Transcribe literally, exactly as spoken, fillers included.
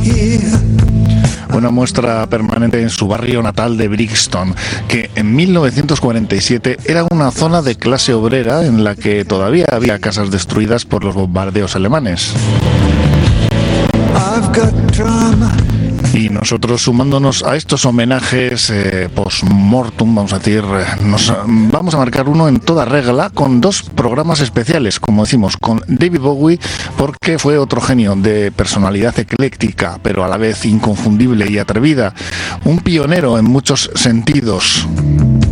Una muestra permanente en su barrio natal de Brixton, que en mil novecientos cuarenta y siete era una zona de clase obrera en la que todavía había casas destruidas por los bombardeos alemanes. Y nosotros, sumándonos a estos homenajes eh, post-mortem, vamos a decir, nos vamos a marcar uno en toda regla con dos programas especiales, como decimos, con David Bowie, porque fue otro genio de personalidad ecléctica, pero a la vez inconfundible y atrevida, un pionero en muchos sentidos.